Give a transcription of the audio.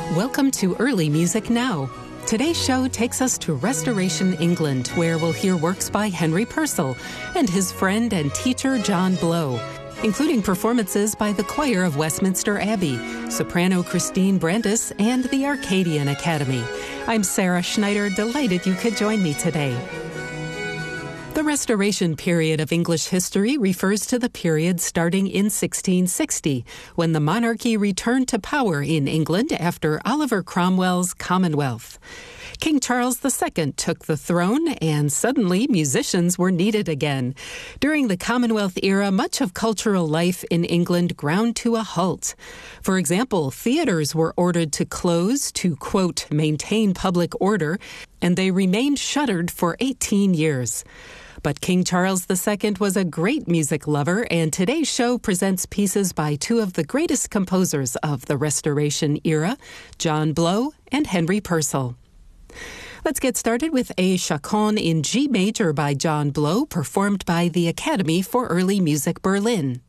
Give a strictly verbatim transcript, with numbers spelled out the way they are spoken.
Welcome to Early Music Now. Today's show takes us to Restoration England, where we'll hear works by Henry Purcell and his friend and teacher John Blow, including performances by the choir of Westminster Abbey, soprano Christine Brandis, and the Arcadian Academy. I'm Sarah Schneider, delighted you could join me today. The Restoration period of English history refers to the period starting in sixteen sixty, when the monarchy returned to power in England after Oliver Cromwell's Commonwealth. King Charles the Second took the throne, and suddenly musicians were needed again. During the Commonwealth era, much of cultural life in England ground to a halt. For example, theaters were ordered to close to, quote, maintain public order, and they remained shuttered for eighteen years. But King Charles the Second was a great music lover, and today's show presents pieces by two of the greatest composers of the Restoration era, John Blow and Henry Purcell. Let's get started with a chaconne in G major by John Blow, performed by the Academy for Early Music Berlin.